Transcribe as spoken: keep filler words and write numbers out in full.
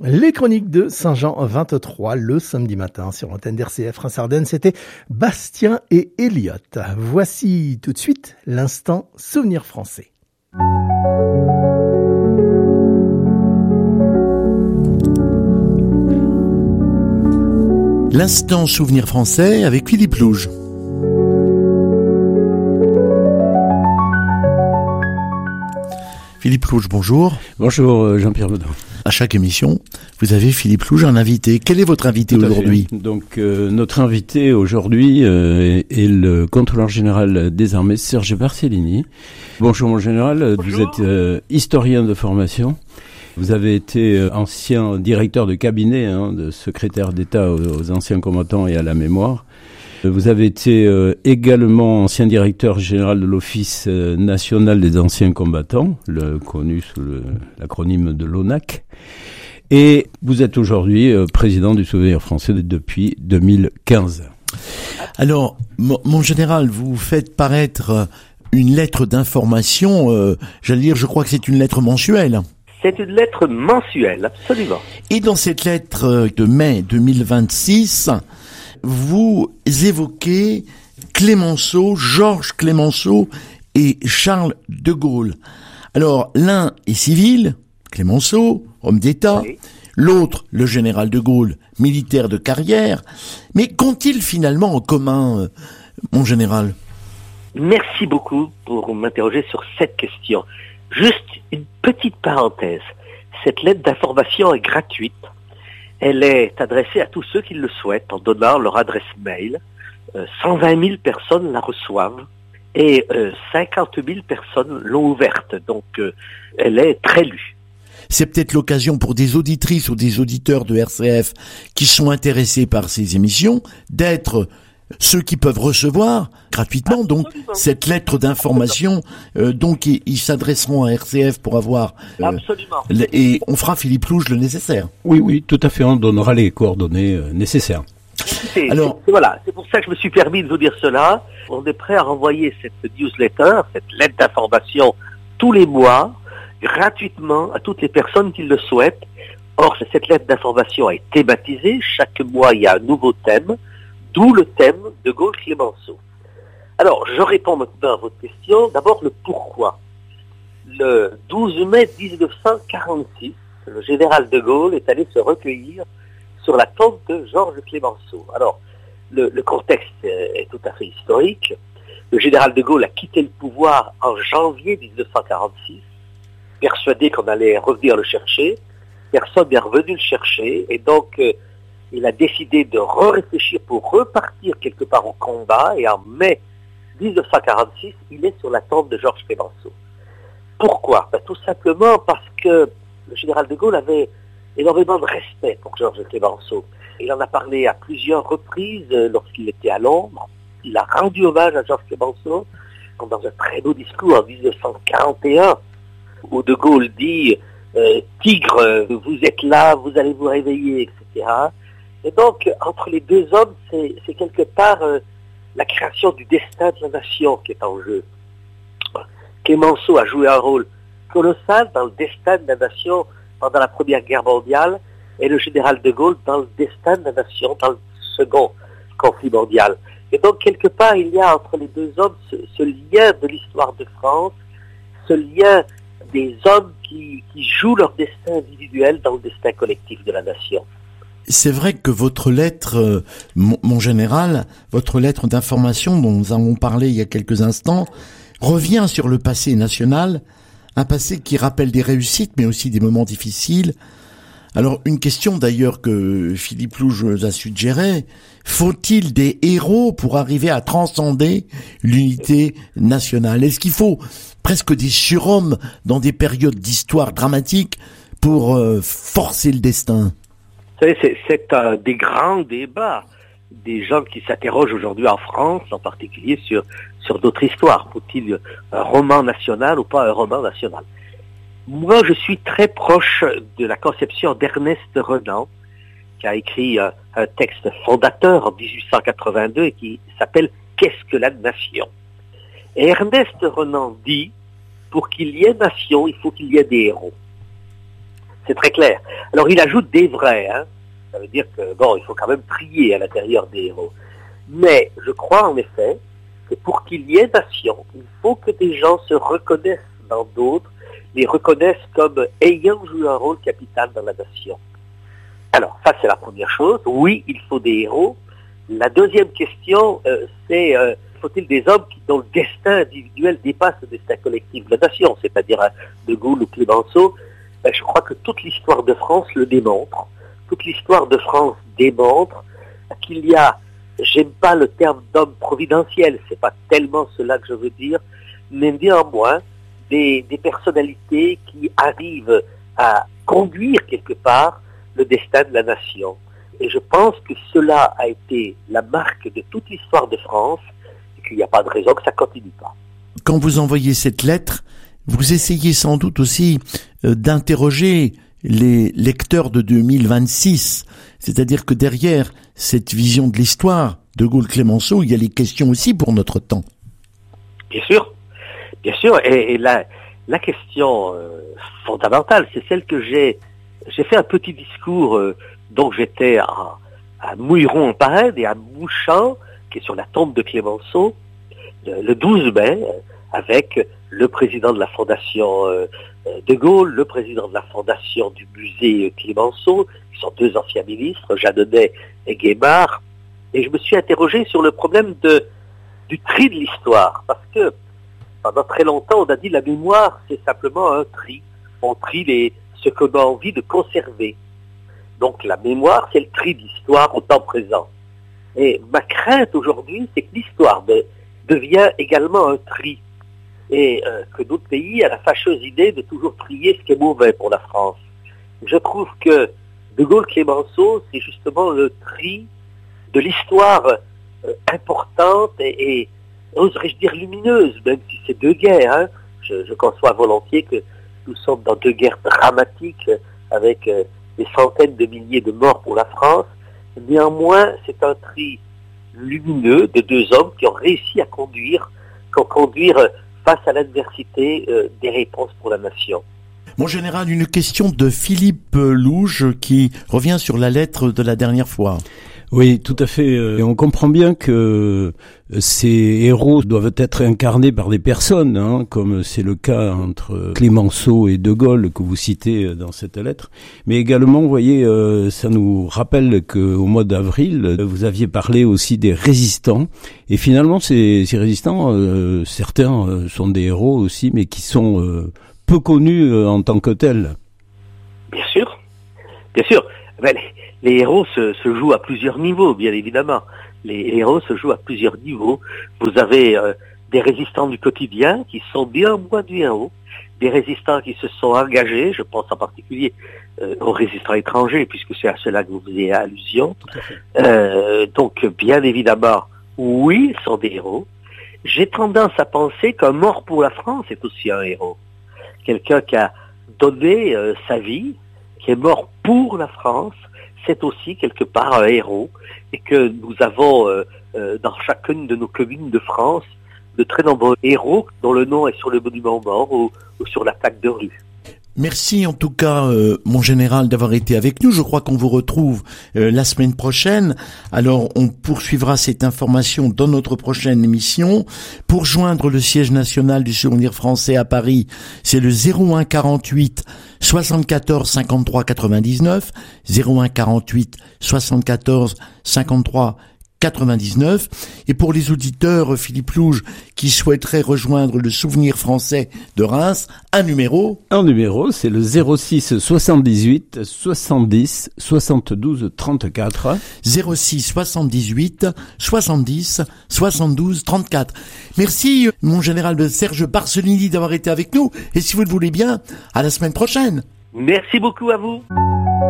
Les chroniques de Saint-Jean vingt-trois, le samedi matin sur l'antenne d'R C F Reims-Ardennes, c'était Bastien et Elliot. Voici tout de suite l'instant souvenir français. L'instant souvenir français avec Philippe Louge. Philippe Louge, bonjour. Bonjour Jean-Pierre Baudin. À chaque émission, vous avez Philippe Louge, un invité. Quel est votre invité aujourd'hui ? Donc euh, notre invité aujourd'hui euh, est, est le contrôleur général des armées, Serge Barcellini. Bonjour mon général, Bonjour. Vous êtes euh, historien de formation. Vous avez été euh, ancien directeur de cabinet, hein, de secrétaire d'État aux, aux anciens combattants et à la mémoire. Vous avez été euh, également ancien directeur général de l'Office euh, national des anciens combattants, le, connu sous le, l'acronyme de l'O N A C. Et vous êtes aujourd'hui euh, président du Souvenir français depuis deux mille quinze. Alors, mon, mon général, vous faites paraître une lettre d'information, euh, j'allais dire, je crois que c'est une lettre mensuelle. C'est une lettre mensuelle, absolument. Et dans cette lettre de mai deux mille vingt-six, vous évoquez Clémenceau, Georges Clémenceau et Charles de Gaulle. Alors, l'un est civil, Clémenceau, homme d'État, oui. L'autre, le général de Gaulle, militaire de carrière. Mais qu'ont-ils finalement en commun, mon général ? Merci beaucoup pour m'interroger sur cette question. Juste une petite parenthèse. Cette lettre d'information est gratuite. Elle est adressée à tous ceux qui le souhaitent en donnant leur adresse mail. Euh, cent vingt mille personnes la reçoivent et euh, cinquante mille personnes l'ont ouverte. Donc, euh, elle est très lue. C'est peut-être l'occasion pour des auditrices ou des auditeurs de R C F qui sont intéressés par ces émissions d'être ceux qui peuvent recevoir gratuitement donc Absolument. Cette lettre d'information. Euh, donc ils, ils s'adresseront à R C F pour avoir euh, Absolument. Et on fera Philippe Louge le nécessaire. Oui, oui, tout à fait. On donnera les coordonnées euh, nécessaires. C'est, Alors c'est, voilà, c'est pour ça que je me suis permis de vous dire cela. On est prêt à renvoyer cette newsletter, cette lettre d'information tous les mois, gratuitement à toutes les personnes qui le souhaitent. Or, cette lettre d'information est thématisée. Chaque mois, il y a un nouveau thème. D'où le thème de Gaulle-Clémenceau. Alors, je réponds maintenant à votre question. D'abord, le pourquoi. Le douze mai dix-neuf cent quarante-six, le général de Gaulle est allé se recueillir sur la tombe de Georges Clémenceau. Alors, le, le contexte est tout à fait historique. Le général de Gaulle a quitté le pouvoir en janvier dix-neuf cent quarante-six, persuadé qu'on allait revenir le chercher. Personne n'est revenu le chercher, et donc... Euh, il a décidé de re-réfléchir pour repartir quelque part au combat, et en mai dix-neuf cent quarante-six, il est sur la tombe de Georges Clémenceau. Pourquoi ? Ben, tout simplement parce que le général de Gaulle avait énormément de respect pour Georges Clémenceau. Il en a parlé à plusieurs reprises lorsqu'il était à Londres. Il a rendu hommage à Georges Clémenceau dans un très beau discours en dix-neuf cent quarante et un, où de Gaulle dit euh, « Tigre, vous êtes là, vous allez vous réveiller, et cetera » Et donc, entre les deux hommes, c'est, c'est quelque part euh, la création du destin de la nation qui est en jeu. Clémenceau a joué un rôle colossal dans le destin de la nation pendant la Première Guerre mondiale, et le général de Gaulle dans le destin de la nation dans le second conflit mondial. Et donc, quelque part, il y a entre les deux hommes ce, ce lien de l'histoire de France, ce lien des hommes qui, qui jouent leur destin individuel dans le destin collectif de la nation. C'est vrai que votre lettre, euh, mon, mon général, votre lettre d'information dont nous avons parlé il y a quelques instants, revient sur le passé national, un passé qui rappelle des réussites mais aussi des moments difficiles. Alors une question d'ailleurs que Philippe Louge a suggéré, faut-il des héros pour arriver à transcender l'unité nationale ? Est-ce qu'il faut presque des surhommes dans des périodes d'histoire dramatiques pour euh, forcer le destin ? Vous savez, c'est, c'est un des grands débats des gens qui s'interrogent aujourd'hui en France, en particulier sur, sur d'autres histoires. Faut-il un roman national ou pas un roman national ? Moi, je suis très proche de la conception d'Ernest Renan, qui a écrit un, un texte fondateur en dix-huit cent quatre-vingt-deux et qui s'appelle « Qu'est-ce que la nation ?» Et Ernest Renan dit, pour qu'il y ait nation, il faut qu'il y ait des héros. C'est très clair. Alors il ajoute des vrais, hein. Ça veut dire que, bon, il faut quand même trier à l'intérieur des héros. Mais je crois en effet que pour qu'il y ait nation, il faut que des gens se reconnaissent dans d'autres, les reconnaissent comme ayant joué un rôle capital dans la nation. Alors, ça c'est la première chose. Oui, il faut des héros. La deuxième question, euh, c'est euh, faut-il des hommes qui, dont le destin individuel dépasse le destin collectif de la nation, c'est-à-dire hein, De Gaulle ou Clémenceau. Ben, je crois que toute l'histoire de France le démontre. Toute l'histoire de France démontre qu'il y a, j'aime pas le terme d'homme providentiel, c'est pas tellement cela que je veux dire, mais néanmoins des, des personnalités qui arrivent à conduire quelque part le destin de la nation. Et je pense que cela a été la marque de toute l'histoire de France et qu'il n'y a pas de raison que ça continue pas. Quand vous envoyez cette lettre, vous essayez sans doute aussi euh, d'interroger les lecteurs de deux mille vingt-six, c'est-à-dire que derrière cette vision de l'histoire de Gaulle-Clémenceau, il y a les questions aussi pour notre temps. Bien sûr, bien sûr, et, et la, la question euh, fondamentale, c'est celle que j'ai, j'ai fait un petit discours, euh, donc j'étais à, à Mouilleron-en-Parède et à Mouchamp, qui est sur la tombe de Clémenceau, le, le douze mai, avec le président de la Fondation euh, de Gaulle, le président de la Fondation du musée Clémenceau, qui sont deux anciens ministres, Jeanneney et Guémard, et je me suis interrogé sur le problème de, du tri de l'histoire, parce que pendant très longtemps, on a dit la mémoire, c'est simplement un tri. On trie les, ce qu'on a envie de conserver. Donc la mémoire, c'est le tri de l'histoire au temps présent. Et ma crainte aujourd'hui, c'est que l'histoire de, devient également un tri. Et euh, que d'autres pays a la fâcheuse idée de toujours trier ce qui est mauvais pour la France. Je trouve que De Gaulle-Clémenceau, c'est justement le tri de l'histoire euh, importante et, et oserais-je dire lumineuse, même si c'est deux guerres. Hein. Je, je conçois volontiers que nous sommes dans deux guerres dramatiques avec euh, des centaines de milliers de morts pour la France. Néanmoins, c'est un tri lumineux de deux hommes qui ont réussi à conduire, qui ont conduire euh, face à l'adversité euh, des réponses pour la nation. Mon général, une question de Philippe Louge qui revient sur la lettre de la dernière fois. Oui, tout à fait. Et on comprend bien que ces héros doivent être incarnés par des personnes, hein, comme c'est le cas entre Clémenceau et De Gaulle que vous citez dans cette lettre. Mais également, vous voyez, ça nous rappelle qu'au mois d'avril, vous aviez parlé aussi des résistants. Et finalement, ces, ces résistants, euh, certains sont des héros aussi, mais qui sont euh, peu connus en tant que tels. Bien sûr, bien sûr. Ben, les, les héros se, se jouent à plusieurs niveaux, bien évidemment. Les héros se jouent à plusieurs niveaux. Vous avez euh, des résistants du quotidien qui sont bien moins du héros, des résistants qui se sont engagés, je pense en particulier euh, aux résistants étrangers, puisque c'est à cela que vous faisiez allusion. Euh, donc, bien évidemment, oui, ils sont des héros. J'ai tendance à penser qu'un mort pour la France est aussi un héros. Quelqu'un qui a donné euh, sa vie, qui est mort pour la France, c'est aussi quelque part un héros, et que nous avons euh, euh, dans chacune de nos communes de France de très nombreux héros dont le nom est sur le monument mort ou, ou sur la plaque de rue. Merci en tout cas, euh, mon général, d'avoir été avec nous. Je crois qu'on vous retrouve euh, la semaine prochaine. Alors, on poursuivra cette information dans notre prochaine émission. Pour joindre le siège national du Souvenir français à Paris, c'est le zéro un quarante-huit soixante-quatorze cinquante-trois quatre-vingt-dix-neuf, zéro un quarante-huit soixante-quatorze cinquante-trois quatre-vingt-dix-neuf. Et pour les auditeurs, Philippe Louge, qui souhaiteraient rejoindre le Souvenir français de Reims, un numéro. Un numéro, c'est le zéro six soixante-dix-huit soixante-dix soixante-douze trente-quatre. zéro six soixante-dix-huit soixante-dix soixante-douze trente-quatre. Merci, mon général de Serge Barcelini, d'avoir été avec nous. Et si vous le voulez bien, à la semaine prochaine. Merci beaucoup à vous.